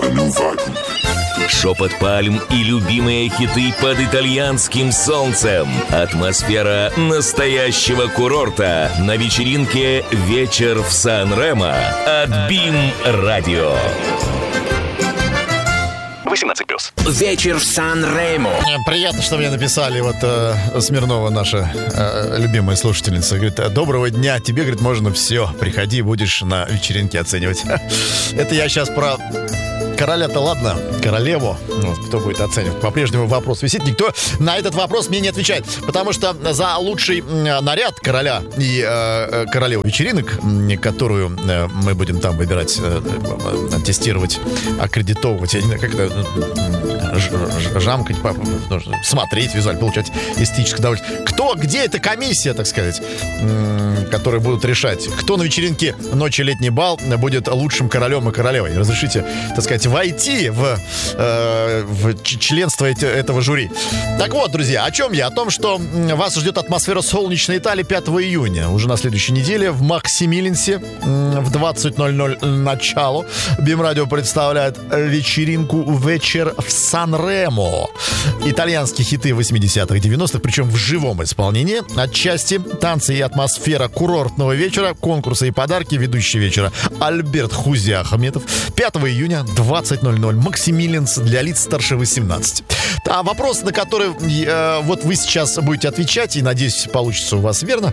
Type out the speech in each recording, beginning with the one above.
Шепот пальм и любимые хиты под итальянским солнцем. Атмосфера настоящего курорта на вечеринке «Вечер в Сан-Ремо» от BIM-радио. 18+. Вечер в Сан-Ремо. Приятно, что мне написали Смирнова, наша любимая слушательница. Говорит: доброго дня, тебе, говорит, можно все. Приходи, будешь на вечеринке оценивать. Это я сейчас про короля-то ладно, королеву. Кто будет оценивать? По-прежнему вопрос висит. Никто на этот вопрос мне не отвечает. Потому что за лучший наряд короля и королеву вечеринок, которую мы будем там выбирать, тестировать, аккредитовывать, я не знаю, как это, жамкать, смотреть визуально, получать эстетическое удовольствие. Где эта комиссия, так сказать, которые будут решать, кто на вечеринке «Ночи летний бал» будет лучшим королем и королевой? Разрешите, так сказать, войти в членство этого жюри. Так вот, друзья, о чем я? О том, что вас ждет атмосфера солнечной Италии 5 июня. Уже на следующей неделе в Максимилиансе в 20:00 начало. BIM-радио представляет вечеринку «Вечер в Сан-Ремо». Итальянские хиты 80-х, 90-х, причем в живом исполнении. Отчасти танцы и атмосфера курортного вечера, конкурсы и подарки. Ведущий вечера Альберт Хузиахметов. 5 июня, 20:00, Максимилианс, для лиц старше 18. А вопрос, на который вот вы сейчас будете отвечать, и, надеюсь, получится у вас верно.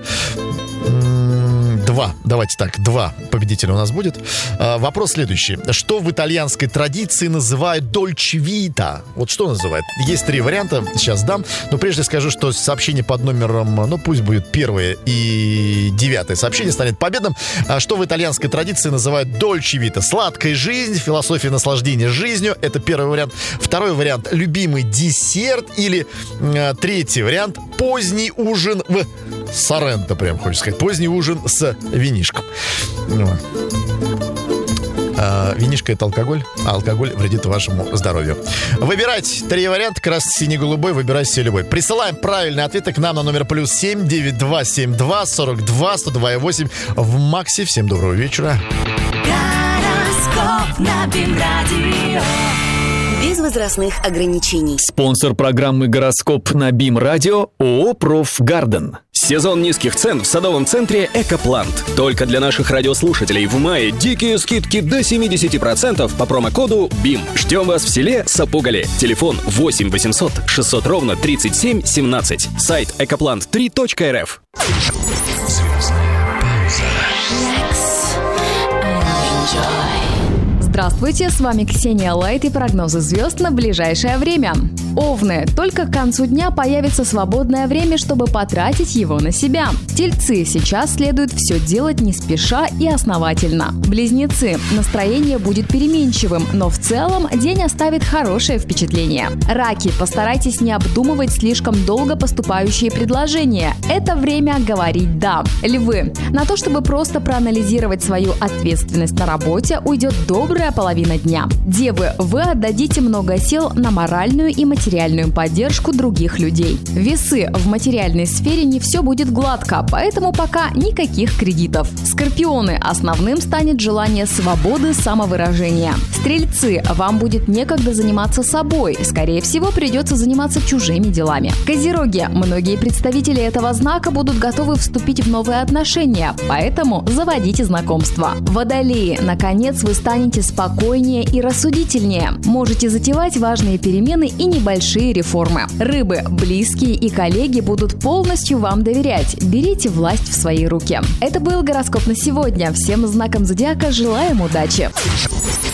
Два победителя у нас будет. Вопрос следующий. Что в итальянской традиции называют дольче вита? Вот что называют? Есть 3 варианта, сейчас дам. Но прежде скажу, что сообщение под номером, пусть будет 1 и 9 сообщение, станет победным. Что в итальянской традиции называют дольче вита? Сладкая жизнь, философия наслаждения жизнью. Это первый вариант. Второй вариант — любимый десерт. Или третий вариант — поздний ужин в Соренто, прям хочется сказать. Поздний ужин с винишком. Винишко — это алкоголь, а алкоголь вредит вашему здоровью. Выбирать 3 варианта, красный, синий, голубой. Выбирайте себе любой. Присылаем правильные ответы к нам на номер +7 9272 42 102 в Максе. Всем доброго вечера. Гороскоп на BIM-радио. Без возрастных ограничений. Спонсор программы «Гороскоп» на BIM-радио ООО «Профгарден». Сезон низких цен в садовом центре «Экоплант». Только для наших радиослушателей в мае дикие скидки до 70% по промокоду BIM. Ждем вас в селе Сапугале. Телефон 8 800 600 ровно 37 17. Сайт ekoplant3.rf. Здравствуйте, с вами Ксения Лайт и прогнозы звезд на ближайшее время. Овны, только к концу дня появится свободное время, чтобы потратить его на себя. Тельцы, сейчас следует все делать не спеша и основательно. Близнецы, настроение будет переменчивым, но в целом день оставит хорошее впечатление. Раки, постарайтесь не обдумывать слишком долго поступающие предложения. Это время говорить «да». Львы, на то, чтобы просто проанализировать свою ответственность на работе, уйдет добрая половина дня. Девы, вы отдадите много сил на моральную и материальную поддержку других людей. Весы, в материальной сфере не все будет гладко, поэтому пока никаких кредитов. Скорпионы, основным станет желание свободы самовыражения. Стрельцы, вам будет некогда заниматься собой, скорее всего, придется заниматься чужими делами. Козероги, многие представители этого знака будут готовы вступить в новые отношения, поэтому заводите знакомства. Водолеи, наконец вы станете спокойнее и рассудительнее. Можете затевать важные перемены и небольшие реформы. Рыбы, близкие и коллеги будут полностью вам доверять. Берите власть в свои руки. Это был гороскоп на сегодня. Всем знакам зодиака желаем удачи.